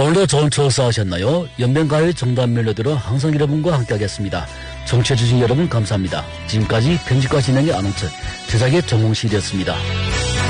오늘도 좋은 추억 쌓으셨나요? 연변가요의 정답 멜로디로 항상 여러분과 함께하겠습니다. 청취해주신 여러분 감사합니다. 지금까지 편집과 진행의 안홍철, 제작의 정홍실이었습니다.